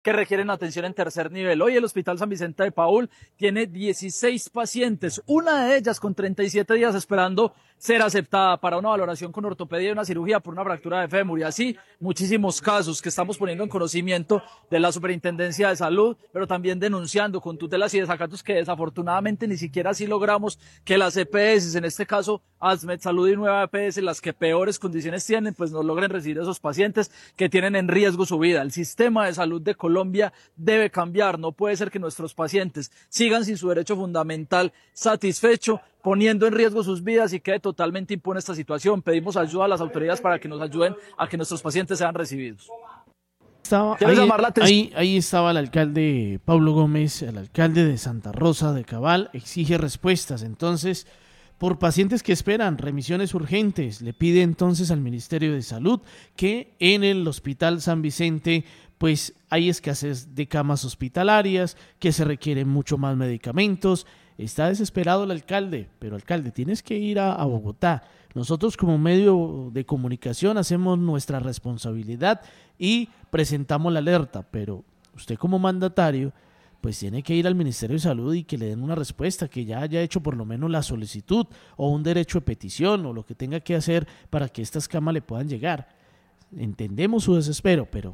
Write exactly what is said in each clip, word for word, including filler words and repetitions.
que requieren atención en tercer nivel. Hoy el Hospital San Vicente de Paúl tiene dieciséis pacientes, una de ellas con treinta y siete días esperando ser aceptada para una valoración con ortopedia y una cirugía por una fractura de fémur. Y así muchísimos casos que estamos poniendo en conocimiento de la Superintendencia de Salud, pero también denunciando con tutelas y desacatos que desafortunadamente ni siquiera así logramos que las E P S, en este caso ASMED Salud y Nueva E P S, las que peores condiciones tienen, pues no logren recibir a esos pacientes que tienen en riesgo su vida. El sistema de salud de Colombia debe cambiar. No puede ser que nuestros pacientes sigan sin su derecho fundamental satisfecho, poniendo en riesgo sus vidas y quede totalmente impune esta situación. Pedimos ayuda a las autoridades para que nos ayuden a que nuestros pacientes sean recibidos. Estaba, ahí, llamar la ahí, ahí estaba el alcalde Pablo Gómez, el alcalde de Santa Rosa de Cabal, exige respuestas. Entonces, por pacientes que esperan remisiones urgentes, le pide entonces al Ministerio de Salud que en el Hospital San Vicente pues hay escasez de camas hospitalarias, que se requieren mucho más medicamentos. Está desesperado el alcalde, pero alcalde, tienes que ir a, a Bogotá. Nosotros como medio de comunicación hacemos nuestra responsabilidad y presentamos la alerta, pero usted como mandatario pues tiene que ir al Ministerio de Salud y que le den una respuesta, que ya haya hecho por lo menos la solicitud o un derecho de petición o lo que tenga que hacer para que estas camas le puedan llegar. Entendemos su desespero, pero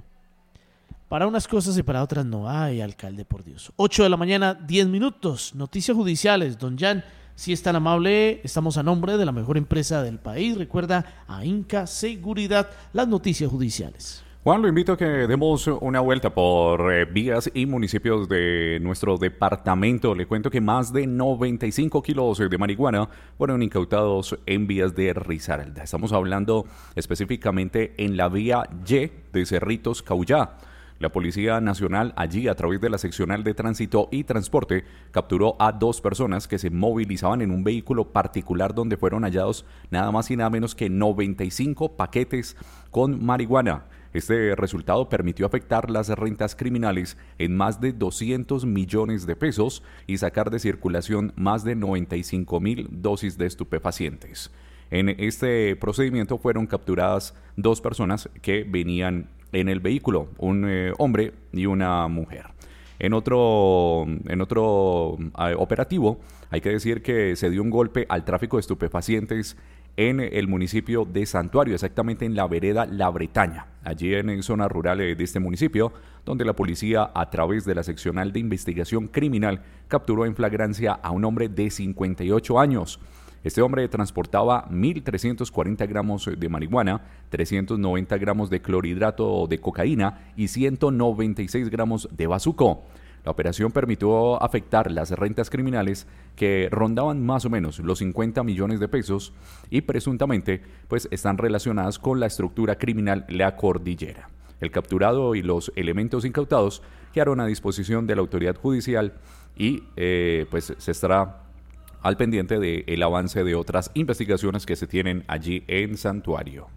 para unas cosas y para otras no. Ay, alcalde, por Dios. ocho de la mañana, diez minutos. Noticias judiciales. Don Jan, si es tan amable, estamos a nombre de la mejor empresa del país. Recuerda, a Inca Seguridad, las noticias judiciales. Juan, lo invito a que demos una vuelta por eh, vías y municipios de nuestro departamento. Le cuento que más de noventa y cinco kilos de marihuana fueron incautados en vías de Risaralda. Estamos hablando específicamente en la vía Y de Cerritos, Caullá. La Policía Nacional allí, a través de la Seccional de Tránsito y Transporte, capturó a dos personas que se movilizaban en un vehículo particular donde fueron hallados nada más y nada menos que noventa y cinco paquetes con marihuana. Este resultado permitió afectar las rentas criminales en más de doscientos millones de pesos y sacar de circulación más de noventa y cinco mil dosis de estupefacientes. En este procedimiento fueron capturadas dos personas que venían en el vehículo, un eh, hombre y una mujer. En otro, en otro eh, operativo, hay que decir que se dio un golpe al tráfico de estupefacientes en el municipio de Santuario, exactamente en la vereda La Bretaña, allí en zona rural de este municipio, donde la policía, a través de la seccional de investigación criminal, capturó en flagrancia a un hombre de cincuenta y ocho años. Este hombre transportaba mil trescientos cuarenta gramos de marihuana, trescientos noventa gramos de clorhidrato de cocaína y ciento noventa y seis gramos de bazuco. La operación permitió afectar las rentas criminales que rondaban más o menos los cincuenta millones de pesos y presuntamente pues están relacionadas con la estructura criminal La Cordillera. El capturado y los elementos incautados quedaron a disposición de la autoridad judicial y eh, pues se estará al pendiente del avance de otras investigaciones que se tienen allí en Santuario.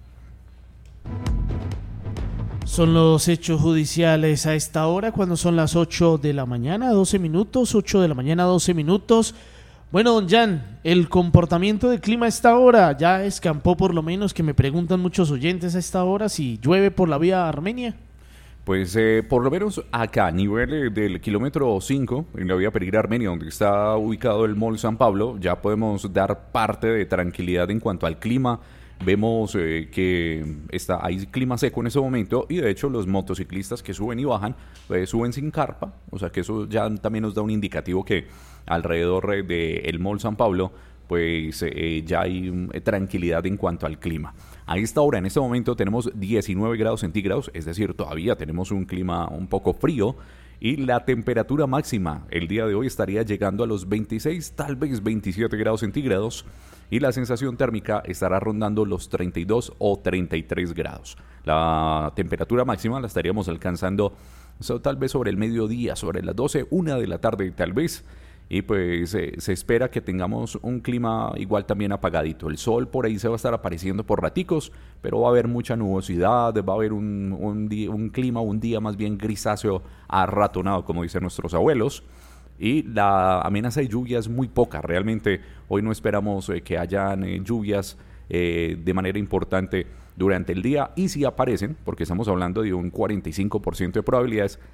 Son los hechos judiciales a esta hora, cuando son las ocho de la mañana, doce minutos, ocho de la mañana, doce minutos. Bueno, don Jan, el comportamiento del clima a esta hora, ya escampó por lo menos, que me preguntan muchos oyentes a esta hora si llueve por la vía Armenia. Pues eh, por lo menos acá, a nivel eh, del kilómetro cinco, en la vía Pereira Armenia, donde está ubicado el Mall San Pablo, ya podemos dar parte de tranquilidad en cuanto al clima. Vemos eh, que está, hay clima seco en ese momento y de hecho los motociclistas que suben y bajan, eh, suben sin carpa, o sea que eso ya también nos da un indicativo que alrededor eh, del Mall San Pablo pues eh, ya hay eh, tranquilidad en cuanto al clima. A esta hora, en este momento, tenemos diecinueve grados centígrados, es decir, todavía tenemos un clima un poco frío y la temperatura máxima el día de hoy estaría llegando a los veintiséis, tal vez veintisiete grados centígrados y la sensación térmica estará rondando los treinta y dos o treinta y tres grados. La temperatura máxima la estaríamos alcanzando o sea, tal vez sobre el mediodía, sobre las doce, una de la tarde tal vez. Y pues eh, se espera que tengamos un clima igual también apagadito. El sol por ahí se va a estar apareciendo por raticos, pero va a haber mucha nubosidad, va a haber un, un, día, un clima, un día más bien grisáceo, arratonado, como dicen nuestros abuelos. Y la amenaza de lluvia es muy poca, realmente hoy no esperamos eh, que hayan eh, lluvias eh, de manera importante durante el día, y si aparecen, porque estamos hablando de un cuarenta y cinco por ciento de probabilidades,